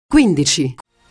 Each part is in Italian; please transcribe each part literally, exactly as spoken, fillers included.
quindici.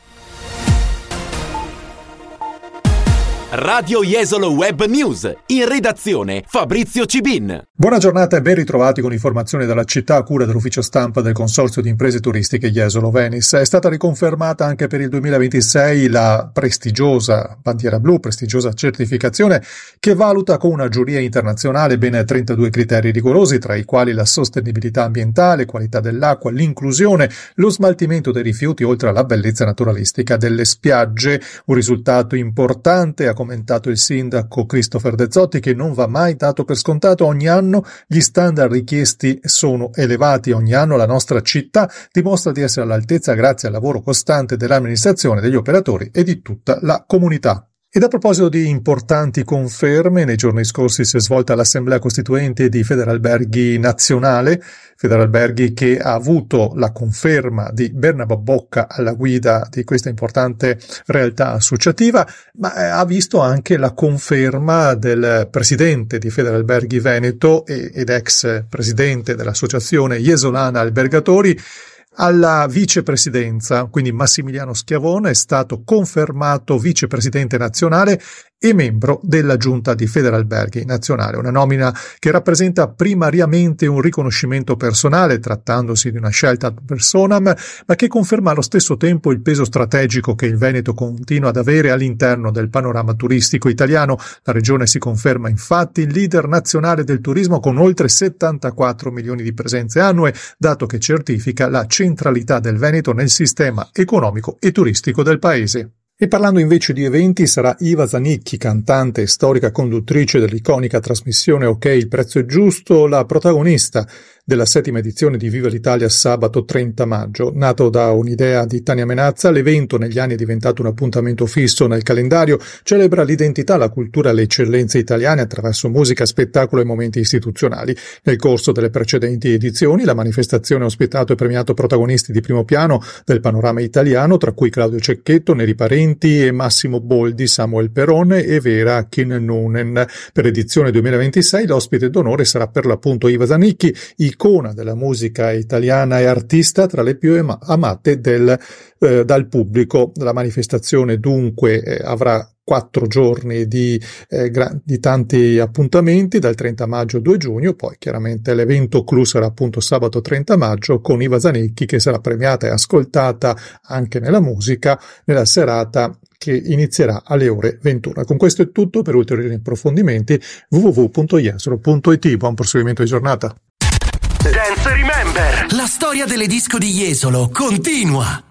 Radio Jesolo Web News, in redazione Fabrizio Cibin. Buona giornata e ben ritrovati con informazioni dalla città a cura dell'ufficio stampa del Consorzio di Imprese Turistiche Jesolo Venice. È stata riconfermata anche per il duemilaventisei la prestigiosa bandiera blu, prestigiosa certificazione che valuta con una giuria internazionale ben trentadue criteri rigorosi, tra i quali la sostenibilità ambientale, qualità dell'acqua, l'inclusione, lo smaltimento dei rifiuti, oltre alla bellezza naturalistica delle spiagge. Un risultato importante, ha commentato il sindaco Christopher De Zotti, che non va mai dato per scontato. Ogni anno gli standard richiesti sono elevati, ogni anno la nostra città dimostra di essere all'altezza grazie al lavoro costante dell'amministrazione, degli operatori e di tutta la comunità. Ed a proposito di importanti conferme, nei giorni scorsi si è svolta l'Assemblea Costituente di Federalberghi Nazionale, Federalberghi che ha avuto la conferma di Bernabò Bocca alla guida di questa importante realtà associativa, ma ha visto anche la conferma del presidente di Federalberghi Veneto ed ex presidente dell'Associazione Jesolana Albergatori alla vicepresidenza. Quindi Massimiliano Schiavone è stato confermato vicepresidente nazionale e membro della Giunta di Federalberghi Nazionale, una nomina che rappresenta primariamente un riconoscimento personale, trattandosi di una scelta ad personam, ma che conferma allo stesso tempo il peso strategico che il Veneto continua ad avere all'interno del panorama turistico italiano. La regione si conferma infatti il leader nazionale del turismo con oltre settantaquattro milioni di presenze annue, dato che certifica la centralità del Veneto nel sistema economico e turistico del paese. E parlando invece di eventi, sarà Iva Zanicchi, cantante e storica conduttrice dell'iconica trasmissione Ok, il prezzo è giusto, la protagonista della settima edizione di Viva l'Italia sabato trenta maggio. Nato da un'idea di Tania Menazza, l'evento negli anni è diventato un appuntamento fisso nel calendario, celebra l'identità, la cultura e le eccellenze italiane attraverso musica, spettacolo e momenti istituzionali. Nel corso delle precedenti edizioni la manifestazione ha ospitato e premiato protagonisti di primo piano del panorama italiano, tra cui Claudio Cecchetto, Neri Parenti e Massimo Boldi, Samuel Perone e Vera Kinnunen. Per edizione duemilaventisei l'ospite d'onore sarà per l'appunto Iva Zanicchi, icona della musica italiana e artista tra le più amate del, eh, dal pubblico. La manifestazione dunque eh, avrà quattro giorni di, eh, gra- di tanti appuntamenti, dal trenta maggio al due giugno, poi chiaramente l'evento clou sarà appunto sabato trenta maggio con Iva Zanicchi, che sarà premiata e ascoltata anche nella musica nella serata che inizierà alle ore ventuno. Con questo è tutto, per ulteriori approfondimenti w w w punto jesolo punto i t. Buon proseguimento di giornata. Dance Remember. La storia delle disco di Jesolo continua.